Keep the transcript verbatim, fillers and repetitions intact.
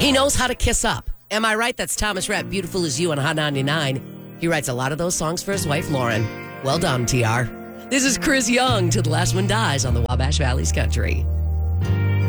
He knows how to kiss up. Am I right? That's Thomas Rhett, Beautiful As You on Hot ninety-nine. He writes a lot of those songs for his wife, Lauren. Well done, T R. This is Chris Young, Till the Last One Dies on the Wabash Valley's Country.